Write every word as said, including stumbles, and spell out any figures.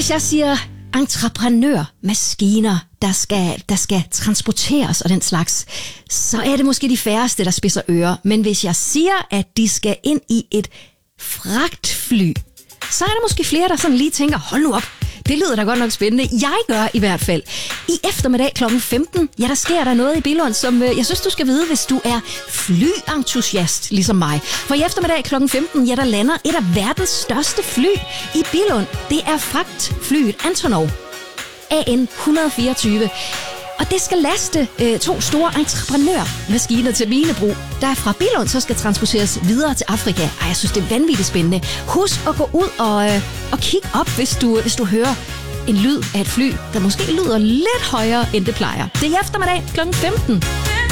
Hvis jeg siger entreprenørmaskiner, der skal, der skal transporteres og den slags, så er det måske de færreste, der spidser ører. Men hvis jeg siger, at de skal ind i et fragtfly, så er der måske flere, der sådan lige tænker, hold nu op, det lyder da godt nok spændende. Jeg gør i hvert fald. I eftermiddag klokken femten, ja, der sker der noget i Billund, som øh, jeg synes, du skal vide, hvis du er flyentusiast, ligesom mig. For i eftermiddag klokken femten, ja, der lander et af verdens største fly i Billund. Det er fragtflyet Antonov A N et hundrede og fireogtyve. Og det skal laste øh, to store entreprenørmaskiner til minebrug, der fra Billund så skal transporteres videre til Afrika. Ej, jeg synes, det er vanvittigt spændende. Husk at gå ud og, øh, og kigge op, hvis du, hvis du hører en lyd af et fly, der måske lyder lidt højere, end det plejer. Det er i eftermiddag klokken femten.